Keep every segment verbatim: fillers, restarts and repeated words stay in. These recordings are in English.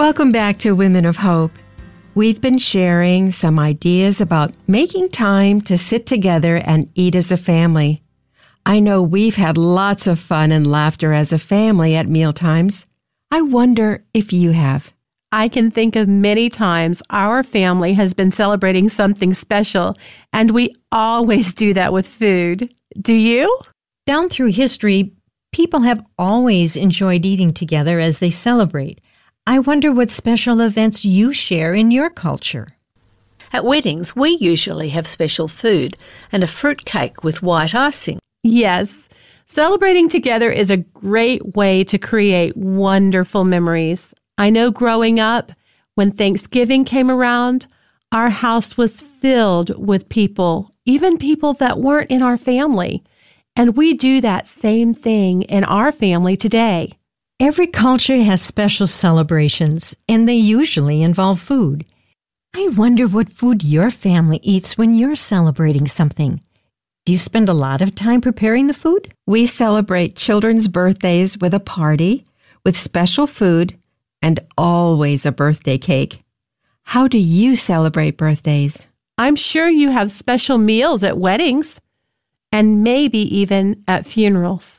Welcome back to Women of Hope. We've been sharing some ideas about making time to sit together and eat as a family. I know we've had lots of fun and laughter as a family at mealtimes. I wonder if you have. I can think of many times our family has been celebrating something special, and we always do that with food. Do you? Down through history, people have always enjoyed eating together as they celebrate. I wonder what special events you share in your culture. At weddings, we usually have special food and a fruit cake with white icing. Yes, celebrating together is a great way to create wonderful memories. I know growing up, when Thanksgiving came around, our house was filled with people, even people that weren't in our family. And we do that same thing in our family today. Every culture has special celebrations, and they usually involve food. I wonder what food your family eats when you're celebrating something. Do you spend a lot of time preparing the food? We celebrate children's birthdays with a party, with special food, and always a birthday cake. How do you celebrate birthdays? I'm sure you have special meals at weddings, and maybe even at funerals.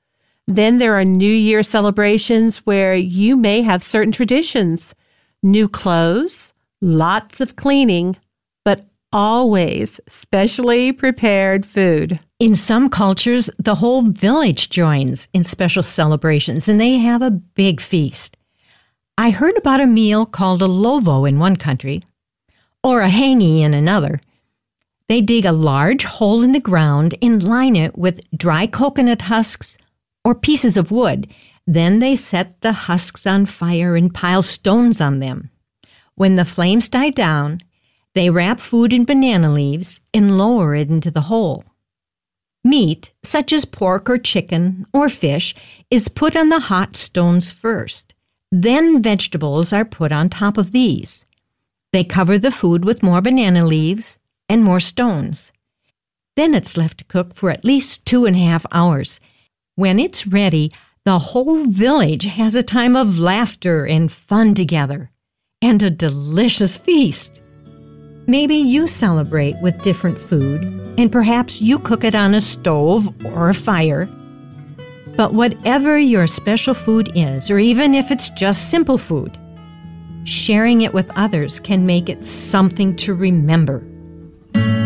Then there are New Year celebrations where you may have certain traditions, new clothes, lots of cleaning, but always specially prepared food. In some cultures, the whole village joins in special celebrations, and they have a big feast. I heard about a meal called a lovo in one country, or a hangi in another. They dig a large hole in the ground and line it with dry coconut husks or pieces of wood. Then they set the husks on fire and pile stones on them. When the flames die down, they wrap food in banana leaves and lower it into the hole. Meat, such as pork or chicken or fish, is put on the hot stones first. Then vegetables are put on top of these. They cover the food with more banana leaves and more stones. Then it's left to cook for at least two and a half hours. When it's ready, the whole village has a time of laughter and fun together, and a delicious feast. Maybe you celebrate with different food, and perhaps you cook it on a stove or a fire. But whatever your special food is, or even if it's just simple food, sharing it with others can make it something to remember.